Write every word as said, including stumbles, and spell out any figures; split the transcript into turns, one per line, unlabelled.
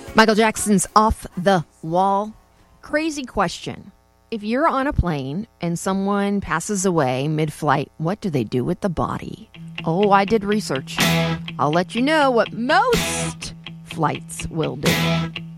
Michael Jackson's Off the Wall. Crazy question. If you're on a plane and someone passes away mid-flight, what do they do with the body? Oh, I did research. I'll let you know what most flights will do.